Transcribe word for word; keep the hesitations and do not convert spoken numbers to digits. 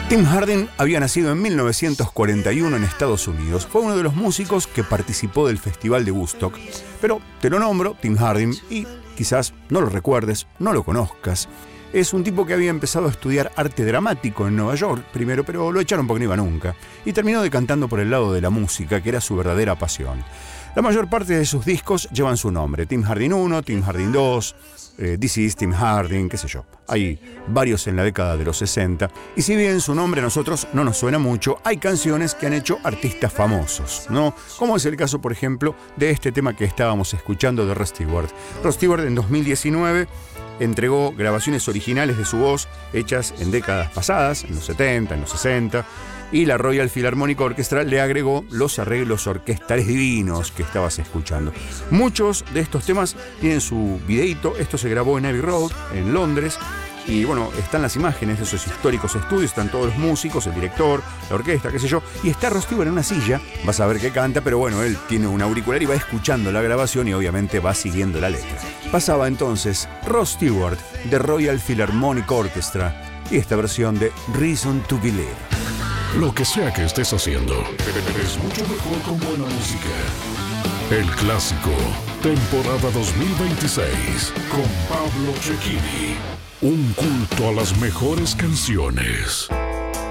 Tim Hardin había nacido en mil novecientos cuarenta y uno en Estados Unidos. Fue uno de los músicos que participó del Festival de Woodstock. Pero te lo nombro, Tim Hardin, y quizás no lo recuerdes, no lo conozcas. Es un tipo que había empezado a estudiar arte dramático en Nueva York primero, pero lo echaron porque no iba nunca. Y terminó decantando por el lado de la música, que era su verdadera pasión. La mayor parte de sus discos llevan su nombre. Tim Hardin uno, Tim Hardin dos, eh, This is Tim Hardin, qué sé yo. Hay varios en la década de los sesenta. Y si bien su nombre a nosotros no nos suena mucho, hay canciones que han hecho artistas famosos, ¿no? Como es el caso, por ejemplo, de este tema que estábamos escuchando de Rod Stewart. Rod Stewart en dos mil diecinueve entregó grabaciones originales de su voz hechas en décadas pasadas, en los setenta, en los sesenta, y la Royal Philharmonic Orchestra le agregó los arreglos orquestales divinos que estabas escuchando. Muchos de estos temas tienen su videíto. Esto se grabó en Abbey Road, en Londres, y bueno, están las imágenes de esos históricos estudios, están todos los músicos, el director, la orquesta, qué sé yo, y está Rod Stewart en una silla. Vas a ver que canta, pero bueno, él tiene un auricular y va escuchando la grabación y obviamente va siguiendo la letra. Pasaba entonces Rod Stewart de Royal Philharmonic Orchestra y esta versión de Reason to Believe. Lo que sea que estés haciendo, es mucho mejor con buena música. El Clásico, temporada dos mil veintiséis, con Pablo Cecchini. Un culto a las mejores canciones.